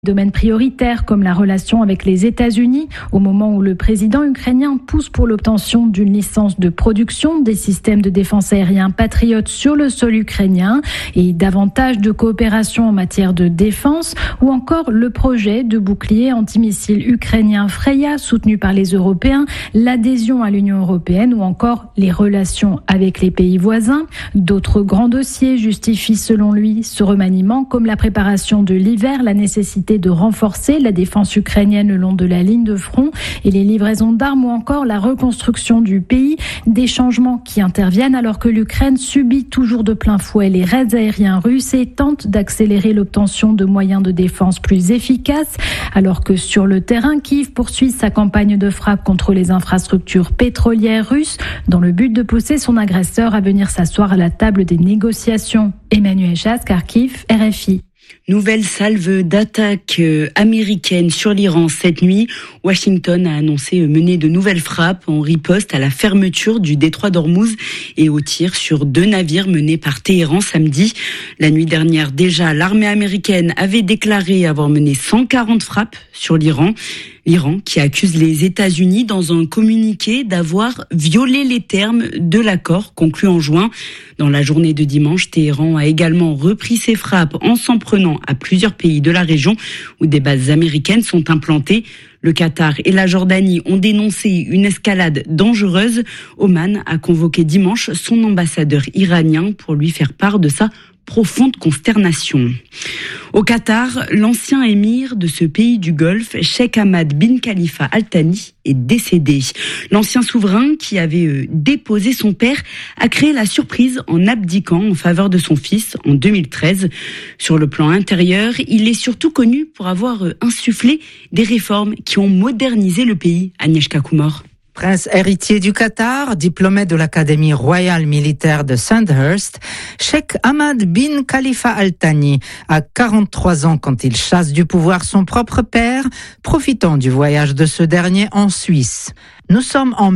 Domaines prioritaires comme la relation avec les États-Unis, au moment où le président ukrainien pousse pour l'obtention d'une licence de production des systèmes de défense aérien Patriot sur le sol ukrainien et davantage de coopération en matière de défense, ou encore le projet de bouclier antimissile ukrainien Freya soutenu par les Européens, l'adhésion à l'Union européenne ou encore les relations avec les pays voisins. D'autres grands dossiers justifient selon lui ce remaniement, comme la préparation de l'hiver, la nécessité de renforcer la défense ukrainienne le long de la ligne de front et les livraisons d'armes ou encore la reconstruction du pays. Des changements qui interviennent alors que l'Ukraine subit toujours de plein fouet les raids aériens russes et tente d'accélérer l'obtention de moyens de défense plus efficaces. Alors que sur le terrain, Kiev poursuit sa campagne de frappe contre les infrastructures pétrolières russes dans le but de pousser son agresseur à venir s'asseoir à la table des négociations. Emmanuel Chasse, Kharkiv, RFI. Nouvelle salve d'attaques américaines sur l'Iran cette nuit. Washington a annoncé mener de nouvelles frappes en riposte à la fermeture du détroit d'Ormuz et aux tirs sur 2 navires menés par Téhéran samedi. La nuit dernière, déjà, l'armée américaine avait déclaré avoir mené 140 frappes sur l'Iran. L'Iran qui accuse les États-Unis dans un communiqué d'avoir violé les termes de l'accord conclu en juin. Dans la journée de dimanche, Téhéran a également repris ses frappes en s'en prenant à plusieurs pays de la région où des bases américaines sont implantées. Le Qatar et la Jordanie ont dénoncé une escalade dangereuse. Oman a convoqué dimanche son ambassadeur iranien pour lui faire part de sa profonde consternation. Au Qatar, l'ancien émir de ce pays du Golfe, Cheikh Hamad bin Khalifa Al Thani, est décédé. L'ancien souverain qui avait déposé son père a créé la surprise en abdiquant en faveur de son fils en 2013. Sur le plan intérieur, il est surtout connu pour avoir insufflé des réformes qui ont modernisé le pays. Agnieszka Kumor. Prince héritier du Qatar, diplômé de l'Académie royale militaire de Sandhurst, Cheikh Hamad bin Khalifa Al Thani a 43 ans quand il chasse du pouvoir son propre père, profitant du voyage de ce dernier en Suisse. Nous sommes en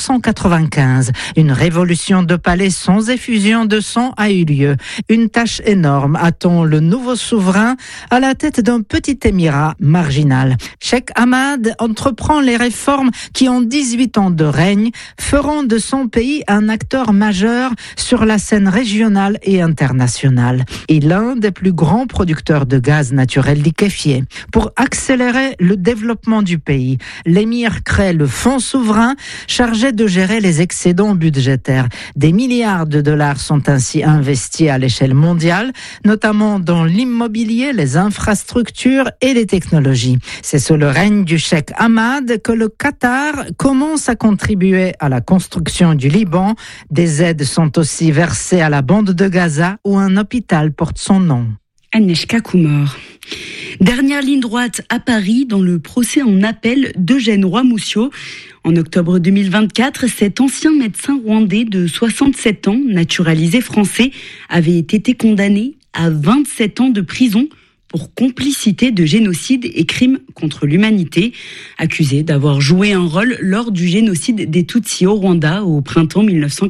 1995. Une révolution de palais sans effusion de sang a eu lieu. Une tâche énorme attend le nouveau souverain à la tête d'un petit émirat marginal. Cheikh Hamad entreprend les réformes qui, en 18 ans de règne, feront de son pays un acteur majeur sur la scène régionale et internationale. Et l'un des plus grands producteurs de gaz naturel liquéfié. Pour accélérer le développement du pays, l'émir crée le fonds souverain chargé de gérer les excédents budgétaires. Des milliards de dollars sont ainsi investis à l'échelle mondiale, notamment dans l'immobilier, les infrastructures et les technologies. C'est sous le règne du Cheikh Hamad que le Qatar commence à contribuer à la construction du Liban. Des aides sont aussi versées à la bande de Gaza où un hôpital porte son nom. Agnieszka Kumor. Dernière ligne droite à Paris dans le procès en appel d'Eugène Roy-Mousseau. En octobre 2024, cet ancien médecin rwandais de 67 ans, naturalisé français, avait été condamné à 27 ans de prison pour complicité de génocide et crimes contre l'humanité, accusé d'avoir joué un rôle lors du génocide des Tutsis au Rwanda au printemps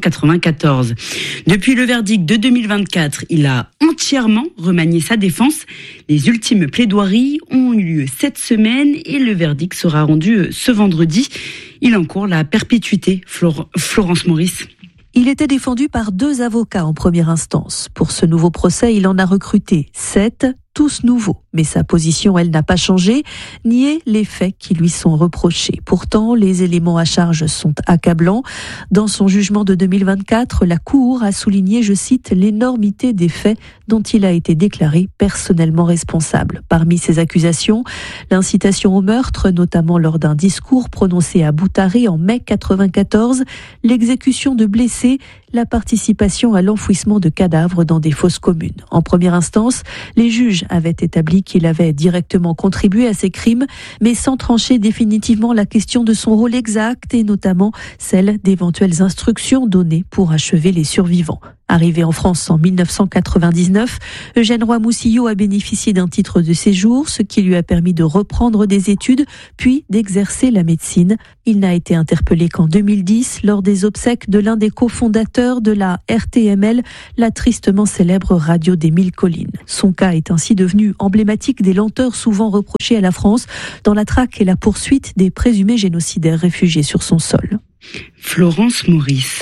1994. Depuis le verdict de 2024, il a entièrement remanié sa défense. Les ultimes plaidoiries ont eu lieu cette semaine et le verdict sera rendu ce vendredi. Il encourt la perpétuité. Florence Maurice. Il était défendu par 2 avocats en première instance. Pour ce nouveau procès, il en a recruté 7, tous nouveaux. Mais sa position, elle n'a pas changé, nier les faits qui lui sont reprochés. Pourtant, les éléments à charge sont accablants. Dans son jugement de 2024, la Cour a souligné, je cite, l'énormité des faits dont il a été déclaré personnellement responsable. Parmi ces accusations, l'incitation au meurtre, notamment lors d'un discours prononcé à Boutaré en mai 1994, l'exécution de blessés, la participation à l'enfouissement de cadavres dans des fosses communes. En première instance, les juges avaient établi qu'il avait directement contribué à ces crimes, mais sans trancher définitivement la question de son rôle exact et notamment celle d'éventuelles instructions données pour achever les survivants. Arrivé en France en 1999, Eugène Roy-Moussillo a bénéficié d'un titre de séjour, ce qui lui a permis de reprendre des études, puis d'exercer la médecine. Il n'a été interpellé qu'en 2010, lors des obsèques de l'un des cofondateurs de la RTML, la tristement célèbre radio des Mille Collines. Son cas est ainsi devenu emblématique des lenteurs souvent reprochées à la France dans la traque et la poursuite des présumés génocidaires réfugiés sur son sol. Florence Maurice.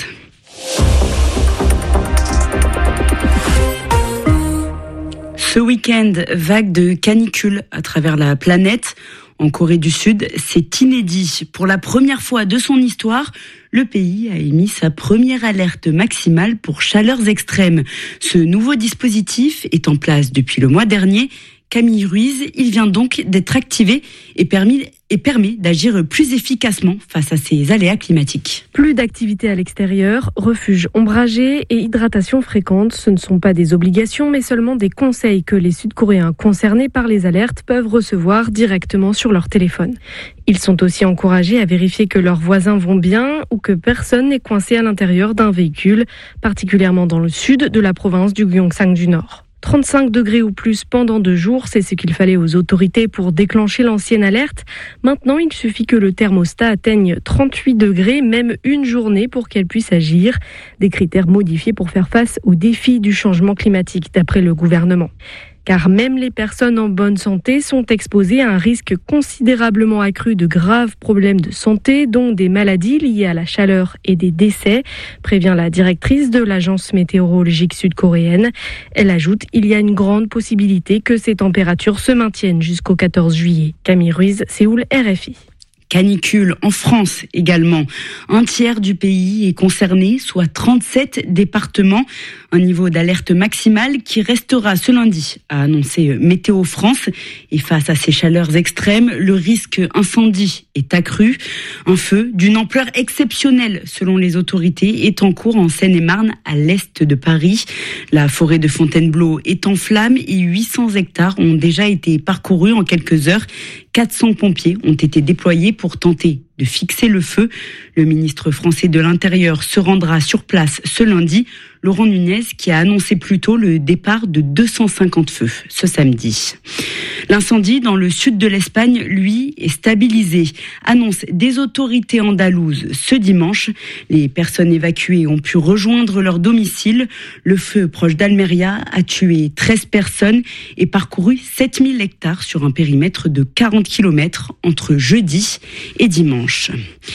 Ce week-end, vague de canicule à travers la planète. En Corée du Sud, c'est inédit. Pour la première fois de son histoire, le pays a émis sa première alerte maximale pour chaleurs extrêmes. Ce nouveau dispositif est en place depuis le mois dernier. Camille Ruiz, il vient donc d'être activé et permet d'agir plus efficacement face à ces aléas climatiques. Plus d'activité à l'extérieur, refuges ombragés et hydratation fréquente, ce ne sont pas des obligations mais seulement des conseils que les Sud-Coréens concernés par les alertes peuvent recevoir directement sur leur téléphone. Ils sont aussi encouragés à vérifier que leurs voisins vont bien ou que personne n'est coincé à l'intérieur d'un véhicule, particulièrement dans le sud de la province du Gyeongsang du Nord. 35 degrés ou plus pendant 2 jours, c'est ce qu'il fallait aux autorités pour déclencher l'ancienne alerte. Maintenant, il suffit que le thermostat atteigne 38 degrés, même une journée, pour qu'elle puisse agir. Des critères modifiés pour faire face aux défis du changement climatique, d'après le gouvernement. Car même les personnes en bonne santé sont exposées à un risque considérablement accru de graves problèmes de santé, dont des maladies liées à la chaleur et des décès, prévient la directrice de l'agence météorologique sud-coréenne. Elle ajoute, il y a une grande possibilité que ces températures se maintiennent jusqu'au 14 juillet. Camille Ruiz, Séoul, RFI. Canicule en France également. Un tiers du pays est concerné, soit 37 départements. Un niveau d'alerte maximale qui restera ce lundi, a annoncé Météo France. Et face à ces chaleurs extrêmes, le risque incendie est accru. Un feu d'une ampleur exceptionnelle, selon les autorités, est en cours en Seine-et-Marne, à l'est de Paris. La forêt de Fontainebleau est en flammes et 800 hectares ont déjà été parcourus en quelques heures. 400 pompiers ont été déployés pour tenter de fixer le feu. Le ministre français de l'Intérieur se rendra sur place ce lundi. Laurent Nunez qui a annoncé plus tôt le départ de 250 feux ce samedi. L'incendie dans le sud de l'Espagne, lui, est stabilisé, annonce des autorités andalouses ce dimanche. Les personnes évacuées ont pu rejoindre leur domicile. Le feu proche d'Almeria a tué 13 personnes et parcouru 7000 hectares sur un périmètre de 40 km entre jeudi et dimanche.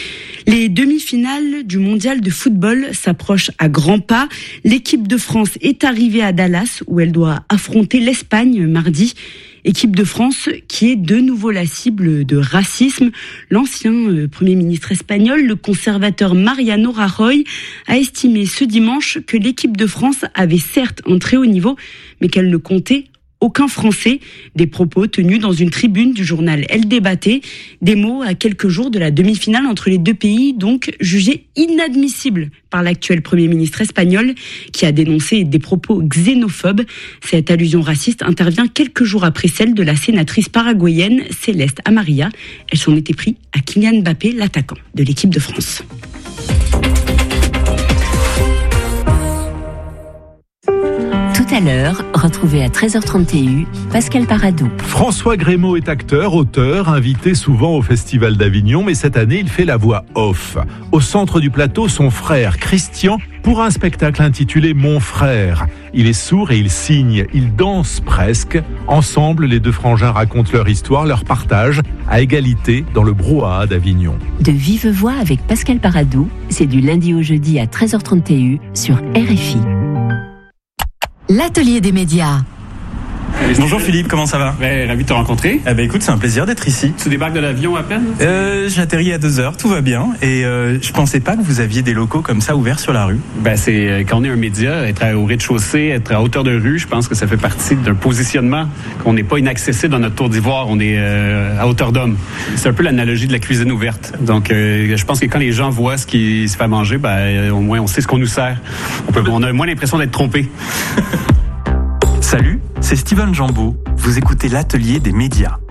Les demi-finales du mondial de football s'approchent à grands pas. L'équipe de France est arrivée à Dallas où elle doit affronter l'Espagne mardi. Équipe de France qui est de nouveau la cible de racisme. L'ancien Premier ministre espagnol, le conservateur Mariano Rajoy, a estimé ce dimanche que l'équipe de France avait certes un très haut niveau, mais qu'elle ne comptait aucun Français. Des propos tenus dans une tribune du journal El Debate. Des mots à quelques jours de la demi-finale entre les deux pays, donc jugés inadmissibles par l'actuel Premier ministre espagnol qui a dénoncé des propos xénophobes. Cette allusion raciste intervient quelques jours après celle de la sénatrice paraguayenne Céleste Amaria. Elle s'en était pris à Kylian Mbappé, l'attaquant de l'équipe de France. Tout à l'heure, retrouvez à 13h30 TU, Pascal Paradou. François Grémaud est acteur, auteur, invité souvent au Festival d'Avignon, mais cette année, il fait la voix off. Au centre du plateau, son frère, Christian, pour un spectacle intitulé « Mon frère ». Il est sourd et il signe, il danse presque. Ensemble, les deux frangins racontent leur histoire, leur partage, à égalité dans le brouhaha d'Avignon. De vive voix avec Pascal Paradou, c'est du lundi au jeudi à 13h30 TU sur RFI. L'atelier des médias. Bonjour Philippe, comment ça va ? Ravi de te rencontrer. Écoute, c'est un plaisir d'être ici. Tu débarques de l'avion à peine ? J'atterris à 2h, tout va bien. Et je pensais pas que vous aviez des locaux comme ça ouverts sur la rue. C'est quand on est un média, être au rez-de-chaussée, être à hauteur de rue, je pense que ça fait partie d'un positionnement qu'on n'est pas inaccessible dans notre tour d'ivoire, on est à hauteur d'homme. C'est un peu l'analogie de la cuisine ouverte. Donc je pense que quand les gens voient ce qui se fait manger, au moins on sait ce qu'on nous sert. On a moins l'impression d'être trompé. Salut, c'est Steven Jambeau. Vous écoutez l'atelier des médias.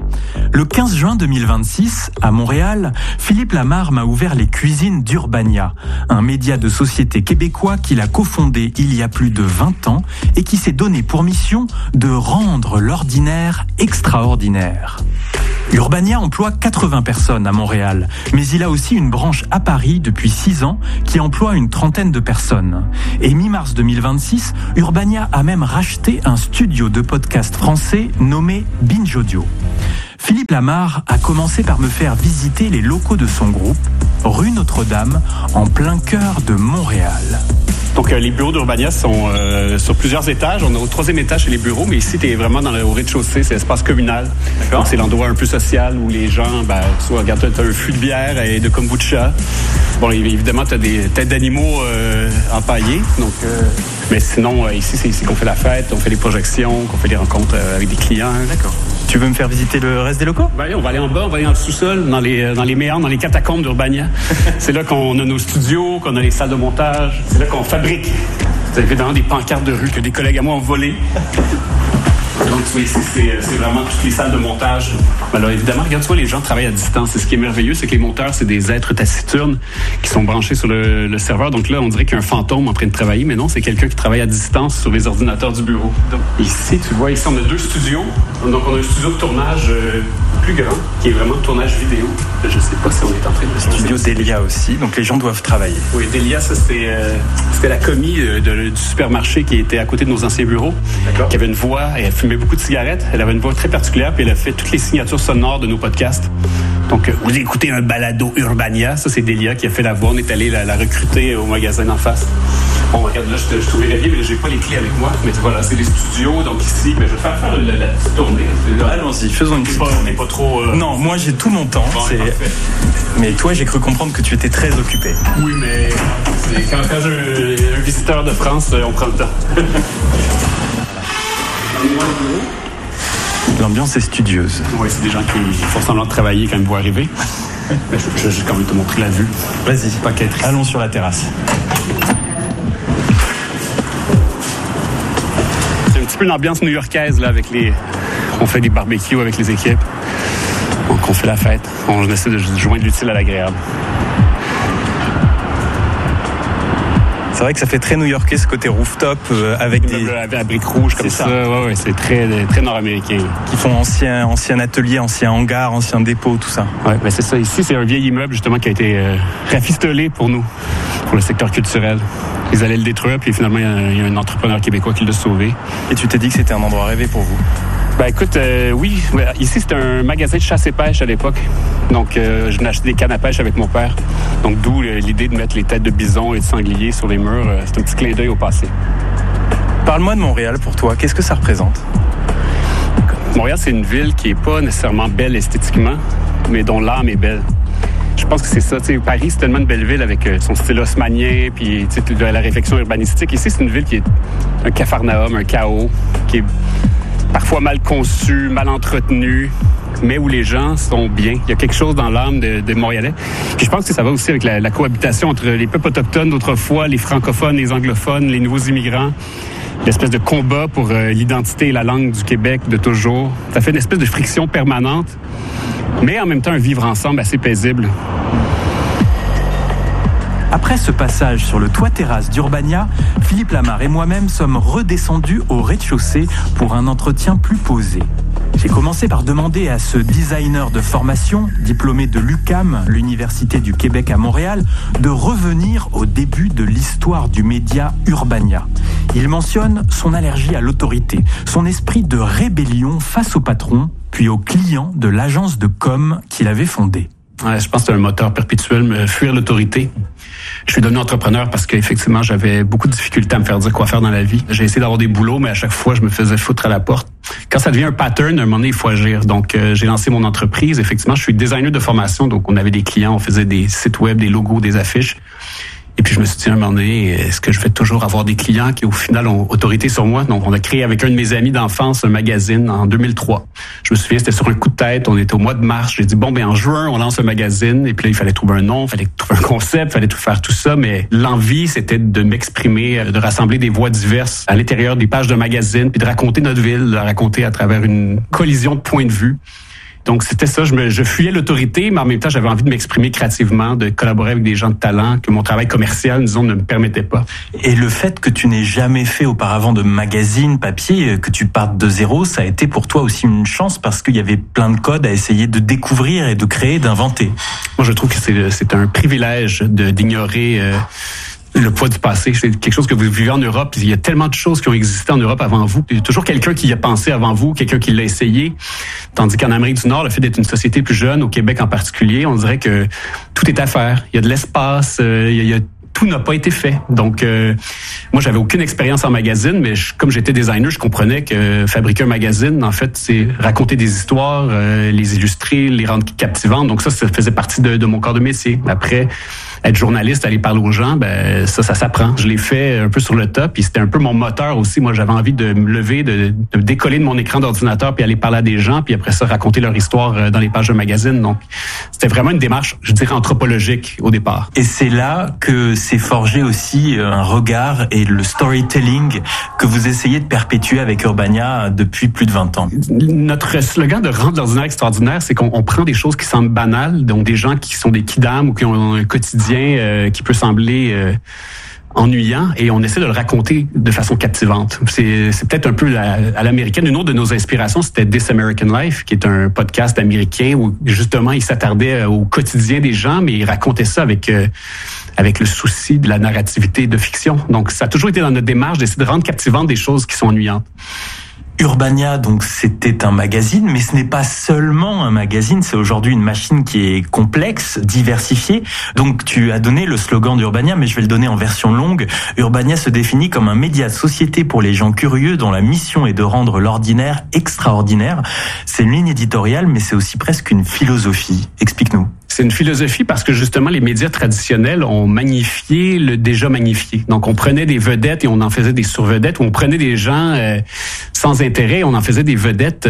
Le 15 juin 2026, à Montréal, Philippe Lamarre m'a ouvert les cuisines d'Urbania, un média de société québécois qu'il a cofondé il y a plus de 20 ans et qui s'est donné pour mission de rendre l'ordinaire extraordinaire. Urbania emploie 80 personnes à Montréal, mais il a aussi une branche à Paris depuis 6 ans qui emploie une trentaine de personnes. Et mi-mars 2026, Urbania a même racheté un studio de podcast français nommé Binge Audio. Philippe Lamarre a commencé par me faire visiter les locaux de son groupe, rue Notre-Dame, en plein cœur de Montréal. Donc, les bureaux d'Urbania sont sur plusieurs étages. On est au 3e étage chez les bureaux, mais ici, tu es vraiment au rez-de-chaussée. C'est l'espace communal. Donc, c'est l'endroit un peu social où les gens, soit regarde, tu as un fût de bière et de kombucha. Bon, évidemment, tu as des têtes d'animaux empaillées. Donc, mais sinon, ici, c'est qu'on fait la fête, on fait des projections, qu'on fait des rencontres avec des clients. D'accord. Tu veux me faire visiter le reste des locaux? Ben, on va aller en bas, on va aller en sous-sol, dans les méandres, dans les catacombes d'Urbania. C'est là qu'on a nos studios, qu'on a les salles de montage. C'est là qu'on fabrique. C'est évidemment des pancartes de rue que des collègues à moi ont volées. Donc, tu vois, ici, c'est vraiment toutes les salles de montage. Ben là, évidemment, regarde, tu vois, les gens travaillent à distance. Et ce qui est merveilleux, c'est que les monteurs, c'est des êtres taciturnes qui sont branchés sur le serveur. Donc là, on dirait qu'il y a un fantôme en train de travailler, mais non, c'est quelqu'un qui travaille à distance sur les ordinateurs du bureau. Donc, ici, tu vois, ici, on a 2 studios. Donc, on a un studio de tournage plus grand, qui est vraiment de tournage vidéo. Je sais pas si on est en train de... Le studio Delia aussi, donc les gens doivent travailler. Oui, Delia, ça, c'était la commis du supermarché qui était à côté de nos anciens bureaux. D'accord. Qui avait une voix, elle fumait beaucoup de cigarettes. Elle avait une voix très particulière, puis elle a fait toutes les signatures sonores de nos podcasts. Donc, vous écoutez un balado Urbania. Ça, c'est Delia qui a fait la voix. On est allé la recruter au magasin d'en face. Bon, regarde, là, je t'ouvrirais bien, mais j'ai pas les clés avec moi. Mais voilà, c'est les studios. Donc ici, je vais faire la petite tournée. Allons-y, faisons une petite tournée. On n'est pas trop... Non, moi, j'ai tout mon temps. Bon, mais toi, j'ai cru comprendre que tu étais très occupé. Oui, mais quand j'ai un visiteur de France, on prend le temps. L'ambiance est studieuse. Oui, c'est des gens qui font semblant de travailler quand ils me voient arriver. Mais je vais quand même te montrer la vue. Vas-y, allons sur la terrasse. C'est un petit peu l'ambiance new-yorkaise, là, avec on fait des barbecues avec les équipes. Donc, on fait la fête. On essaie de joindre l'utile à l'agréable. C'est vrai que ça fait très new-yorkais, ce côté rooftop avec des... À briques rouges comme ça. Ouais, c'est très, très nord-américain. Qui font ancien atelier, ancien hangar, ancien dépôt, tout ça. Oui, ben c'est ça. Ici, c'est un vieil immeuble, justement, qui a été rafistolé pour nous, pour le secteur culturel. Ils allaient le détruire, puis finalement, il y a un entrepreneur québécois qui l'a sauvé. Et tu t'es dit que c'était un endroit rêvé pour vous? Ben écoute, oui. Ici, c'était un magasin de chasse et pêche à l'époque. Donc, je n'achetais des cannes à pêche avec mon père. Donc, d'où l'idée de mettre les têtes de bison et de sanglier sur les murs. C'est un petit clin d'œil au passé. Parle-moi de Montréal pour toi. Qu'est-ce que ça représente? Montréal, c'est une ville qui n'est pas nécessairement belle esthétiquement, mais dont l'âme est belle. Je pense que c'est ça. T'sais, Paris, c'est tellement une belle ville avec son style haussmannien, puis la réflexion urbanistique. Ici, c'est une ville qui est un capharnaüm, un chaos, qui est parfois mal conçu, mal entretenu, mais où les gens sont bien. Il y a quelque chose dans l'âme des Montréalais. Puis je pense que ça va aussi avec la cohabitation entre les peuples autochtones d'autrefois, les francophones, les anglophones, les nouveaux immigrants. L'espèce de combat pour l'identité et la langue du Québec de toujours. Ça fait une espèce de friction permanente, mais en même temps un vivre ensemble assez paisible. Après ce passage sur le toit-terrasse d'Urbania, Philippe Lamarre et moi-même sommes redescendus au rez-de-chaussée pour un entretien plus posé. J'ai commencé par demander à ce designer de formation, diplômé de l'UQAM, l'Université du Québec à Montréal, de revenir au début de l'histoire du média Urbania. Il mentionne son allergie à l'autorité, son esprit de rébellion face au patron, puis aux clients de l'agence de com qu'il avait fondée. Ouais, je pense que c'est un moteur perpétuel, fuir l'autorité. Je suis devenu entrepreneur parce qu'effectivement, j'avais beaucoup de difficultés à me faire dire quoi faire dans la vie. J'ai essayé d'avoir des boulots, mais à chaque fois, je me faisais foutre à la porte. Quand ça devient un pattern, à un moment donné, il faut agir. Donc, j'ai lancé mon entreprise. Effectivement, je suis designer de formation, donc on avait des clients, on faisait des sites web, des logos, des affiches. Et puis, je me suis dit à un moment donné, est-ce que je vais toujours avoir des clients qui, au final, ont autorité sur moi? Donc, on a créé avec un de mes amis d'enfance un magazine en 2003. Je me souviens, c'était sur un coup de tête. On était au mois de mars. J'ai dit, en juin, on lance un magazine. Et puis là, il fallait trouver un nom, il fallait trouver un concept, il fallait tout faire tout ça. Mais l'envie, c'était de m'exprimer, de rassembler des voix diverses à l'intérieur des pages de magazine, puis de raconter notre ville, de la raconter à travers une collision de points de vue. Donc, c'était ça. Je fuyais l'autorité, mais en même temps, j'avais envie de m'exprimer créativement, de collaborer avec des gens de talent que mon travail commercial, disons, ne me permettait pas. Et le fait que tu n'aies jamais fait auparavant de magazine, papier, que tu partes de zéro, ça a été pour toi aussi une chance parce qu'il y avait plein de codes à essayer de découvrir et de créer, d'inventer. Moi, je trouve que c'est un privilège d'ignorer le poids du passé. C'est quelque chose que vous vivez en Europe. Il y a tellement de choses qui ont existé en Europe avant vous. Il y a toujours quelqu'un qui y a pensé avant vous, quelqu'un qui l'a essayé. Tandis qu'en Amérique du Nord, le fait d'être une société plus jeune, au Québec en particulier, on dirait que tout est à faire. Il y a de l'espace, tout n'a pas été fait. Donc, moi, j'avais aucune expérience en magazine, mais comme j'étais designer, je comprenais que fabriquer un magazine, en fait, c'est raconter des histoires, les illustrer, les rendre captivantes. Donc ça faisait partie de mon corps de métier. Après, être journaliste, aller parler aux gens, ça s'apprend. Je l'ai fait un peu sur le top, puis c'était un peu mon moteur aussi. Moi, j'avais envie de me lever, de me décoller de mon écran d'ordinateur, puis aller parler à des gens, puis après ça, raconter leur histoire dans les pages de magazine. Donc, c'était vraiment une démarche, je dirais, anthropologique au départ. Et c'est là que s'est forgé aussi un regard et le storytelling que vous essayez de perpétuer avec Urbania depuis plus de 20 ans. Notre slogan de rendre l'ordinaire extraordinaire, c'est qu'on prend des choses qui semblent banales, donc des gens qui sont des kidams ou qui ont un quotidien qui peut sembler ennuyant, et on essaie de le raconter de façon captivante. C'est peut-être un peu à l'américaine. Une autre de nos inspirations, c'était This American Life, qui est un podcast américain où justement il s'attardait au quotidien des gens, mais il racontait ça avec le souci de la narrativité de fiction. Donc ça a toujours été dans notre démarche d'essayer de rendre captivantes des choses qui sont ennuyantes. Urbania, donc c'était un magazine, mais ce n'est pas seulement un magazine, c'est aujourd'hui une machine qui est complexe, diversifiée. Donc tu as donné le slogan d'Urbania, mais je vais le donner en version longue. Urbania se définit comme un média de société pour les gens curieux dont la mission est de rendre l'ordinaire extraordinaire. C'est une ligne éditoriale, mais c'est aussi presque une philosophie. Explique-nous. C'est une philosophie parce que justement les médias traditionnels ont magnifié le déjà magnifié. Donc on prenait des vedettes et on en faisait des survedettes, ou on prenait des gens sans intérêt et on en faisait des vedettes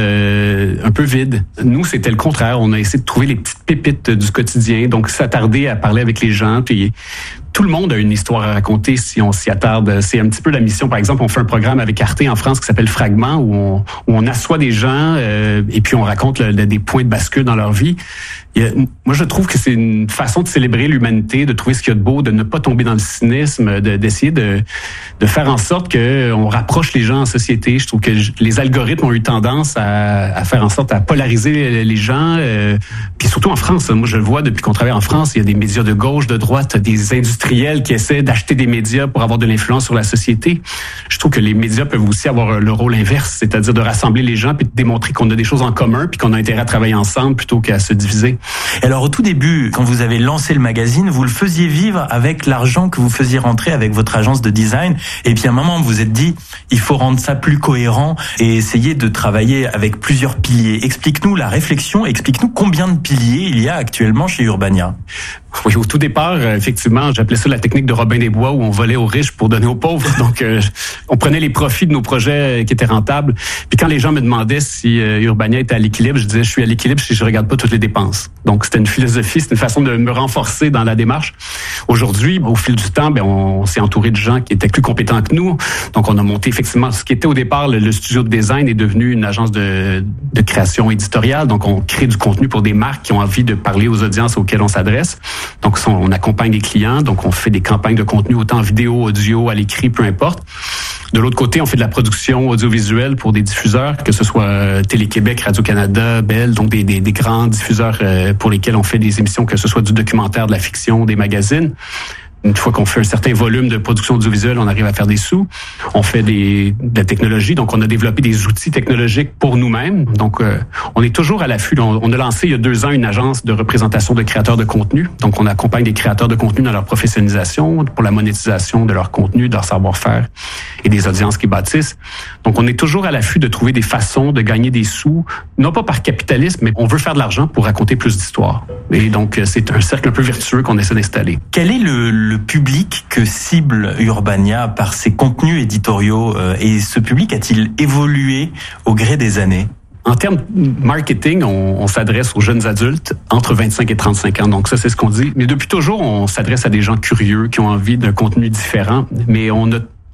un peu vides. Nous, c'était le contraire. On a essayé de trouver les petites pépites du quotidien, donc s'attarder à parler avec les gens. Puis tout le monde a une histoire à raconter si on s'y attarde. C'est un petit peu la mission. Par exemple, on fait un programme avec Arte en France qui s'appelle Fragment, où on assoit des gens et puis on raconte des points de bascule dans leur vie. Moi, je trouve que c'est une façon de célébrer l'humanité, de trouver ce qu'il y a de beau, de ne pas tomber dans le cynisme, d'essayer de faire en sorte qu'on rapproche les gens en société. Je trouve que les algorithmes ont eu tendance à faire en sorte à polariser les gens. Puis surtout en France, moi je le vois depuis qu'on travaille en France, il y a des médias de gauche, de droite, des industriels qui essaient d'acheter des médias pour avoir de l'influence sur la société. Je trouve que les médias peuvent aussi avoir le rôle inverse, c'est-à-dire de rassembler les gens puis de démontrer qu'on a des choses en commun puis qu'on a intérêt à travailler ensemble plutôt qu'à se diviser. Alors au tout début, quand vous avez lancé le magazine, vous le faisiez vivre avec l'argent que vous faisiez rentrer avec votre agence de design. Et puis à un moment, vous vous êtes dit, il faut rendre ça plus cohérent et essayer de travailler avec plusieurs piliers. Explique-nous la réflexion, explique-nous combien de piliers il y a actuellement chez Urbania. Oui, au tout départ, effectivement, j'appelais ça la technique de Robin des Bois où on volait aux riches pour donner aux pauvres. Donc, on prenait les profits de nos projets qui étaient rentables. Puis quand les gens me demandaient si Urbania était à l'équilibre, je disais, je suis à l'équilibre si je regarde pas toutes les dépenses. Donc, c'était une philosophie, c'était une façon de me renforcer dans la démarche. Aujourd'hui, au fil du temps, on s'est entouré de gens qui étaient plus compétents que nous. Donc, on a monté effectivement ce qui était au départ le studio de design est devenu une agence de création éditoriale. Donc, on crée du contenu pour des marques qui ont envie de parler aux audiences auxquelles on s'adresse. Donc, on accompagne les clients. Donc, on fait des campagnes de contenu autant vidéo, audio, à l'écrit, peu importe. De l'autre côté, on fait de la production audiovisuelle pour des diffuseurs, que ce soit Télé-Québec, Radio-Canada, Bell, donc des grands diffuseurs pour lesquels on fait des émissions, que ce soit du documentaire, de la fiction, des magazines. Une fois qu'on fait un certain volume de production audiovisuelle, on arrive à faire des sous. On fait de la technologie, donc on a développé des outils technologiques pour nous-mêmes. Donc, on est toujours à l'affût. On a lancé il y a 2 ans une agence de représentation de créateurs de contenu. Donc, on accompagne des créateurs de contenu dans leur professionnalisation, pour la monétisation de leur contenu, de leur savoir-faire et des audiences qu'ils bâtissent. Donc, on est toujours à l'affût de trouver des façons de gagner des sous, non pas par capitalisme, mais on veut faire de l'argent pour raconter plus d'histoires. Et donc, c'est un cercle un peu vertueux qu'on essaie d'installer. Quel est le public que cible Urbania par ses contenus éditoriaux et ce public a-t-il évolué au gré des années? En termes marketing, on s'adresse aux jeunes adultes entre 25 et 35 ans. Donc ça, c'est ce qu'on dit. Mais depuis toujours, on s'adresse à des gens curieux qui ont envie d'un contenu différent. Mais on a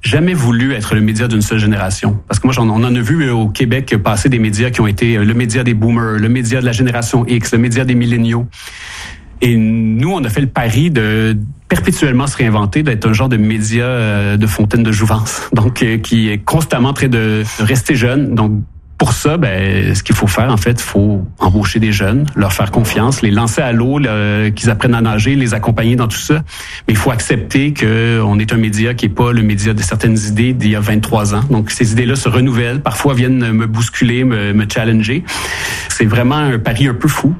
jamais voulu être le média d'une seule génération. Parce que moi, on en a vu au Québec passer des médias qui ont été le média des boomers, le média de la génération X, le média des milléniaux. Et nous, on a fait le pari de perpétuellement se réinventer, d'être un genre de média de fontaine de jouvence, donc qui est constamment en train de rester jeune. Donc, pour ça, ce qu'il faut faire, en fait, il faut embaucher des jeunes, leur faire confiance, les lancer à l'eau, qu'ils apprennent à nager, les accompagner dans tout ça. Mais il faut accepter qu'on est un média qui est pas le média de certaines idées d'il y a 23 ans. Donc, ces idées-là se renouvellent, parfois viennent me bousculer, me challenger. C'est vraiment un pari un peu fou.